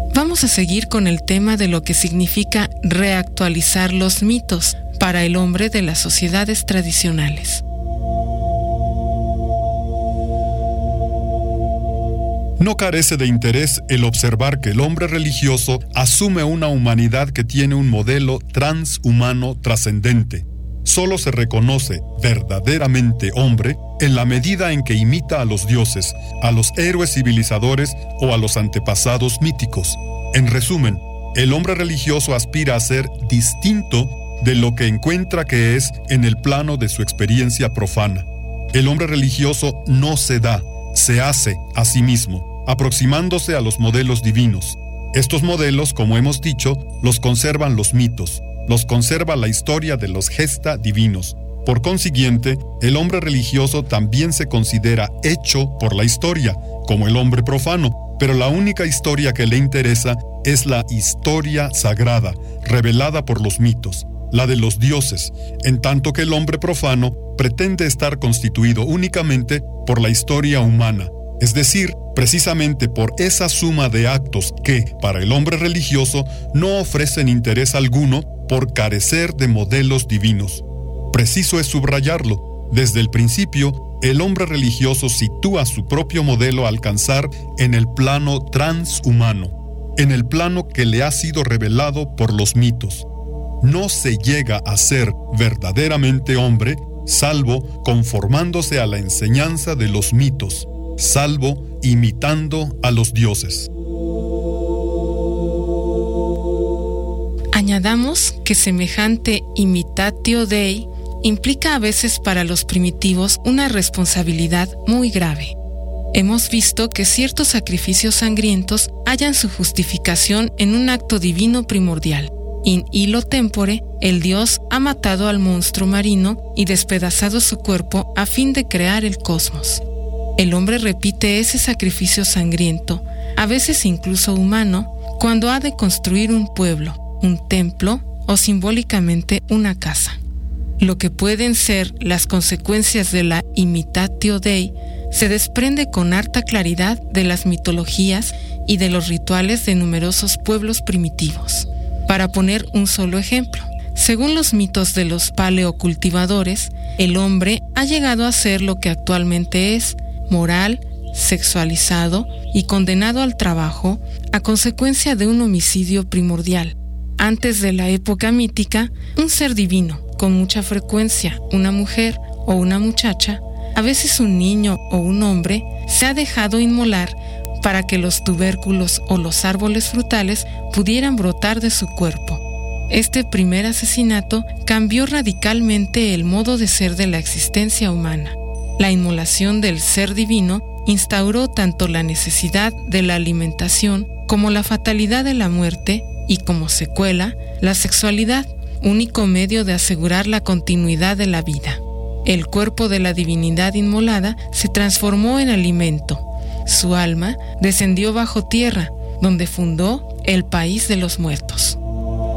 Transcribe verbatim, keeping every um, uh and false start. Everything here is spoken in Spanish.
Vamos a seguir con el tema de lo que significa reactualizar los mitos para el hombre de las sociedades tradicionales. No carece de interés el observar que el hombre religioso asume una humanidad que tiene un modelo transhumano trascendente. Solo se reconoce verdaderamente hombre en la medida en que imita a los dioses, a los héroes civilizadores o a los antepasados míticos. En resumen, el hombre religioso aspira a ser distinto de lo que encuentra que es en el plano de su experiencia profana. El hombre religioso no se da, se hace a sí mismo, aproximándose a los modelos divinos. Estos modelos, como hemos dicho, los conservan los mitos, los conserva la historia de los gesta divinos. Por consiguiente, el hombre religioso también se considera hecho por la historia, como el hombre profano, pero la única historia que le interesa es la historia sagrada, revelada por los mitos, la de los dioses, en tanto que el hombre profano pretende estar constituido únicamente por la historia humana, es decir, precisamente por esa suma de actos que, para el hombre religioso, no ofrecen interés alguno por carecer de modelos divinos. Preciso es subrayarlo. Desde el principio, el hombre religioso sitúa su propio modelo a alcanzar en el plano transhumano, en el plano que le ha sido revelado por los mitos. No se llega a ser verdaderamente hombre, salvo conformándose a la enseñanza de los mitos, salvo imitando a los dioses. Añadamos que semejante imitatio Dei implica a veces para los primitivos una responsabilidad muy grave. Hemos visto que ciertos sacrificios sangrientos hallan su justificación en un acto divino primordial. In illo tempore, el dios ha matado al monstruo marino y despedazado su cuerpo a fin de crear el cosmos. El hombre repite ese sacrificio sangriento, a veces incluso humano, cuando ha de construir un pueblo, un templo o simbólicamente una casa. Lo que pueden ser las consecuencias de la imitatio Dei se desprende con harta claridad de las mitologías y de los rituales de numerosos pueblos primitivos. Para poner un solo ejemplo, según los mitos de los paleocultivadores, el hombre ha llegado a ser lo que actualmente es, moral, sexualizado y condenado al trabajo a consecuencia de un homicidio primordial. Antes de la época mítica, un ser divino, con mucha frecuencia una mujer o una muchacha, a veces un niño o un hombre, se ha dejado inmolar para que los tubérculos o los árboles frutales pudieran brotar de su cuerpo. Este primer asesinato cambió radicalmente el modo de ser de la existencia humana. La inmolación del ser divino instauró tanto la necesidad de la alimentación como la fatalidad de la muerte y, como secuela, la sexualidad, único medio de asegurar la continuidad de la vida. El cuerpo de la divinidad inmolada se transformó en alimento. Su alma descendió bajo tierra, donde fundó el país de los muertos.